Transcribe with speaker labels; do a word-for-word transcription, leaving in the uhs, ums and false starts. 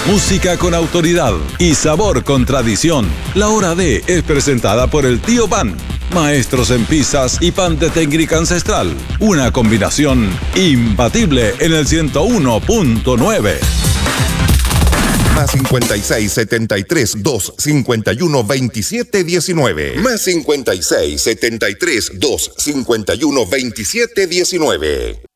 Speaker 1: Música con autoridad y sabor con tradición. La Hora D es presentada por el Tío Pan. Maestros en pizzas y pan de técnica ancestral. Una combinación imbatible en el ciento uno punto nueve.
Speaker 2: Más cincuenta y seis, setenta y tres, dos, cincuenta y uno, veintisiete, diecinueve. Más cincuenta y seis, setenta y tres, dos, cincuenta y uno, veintisiete, diecinueve.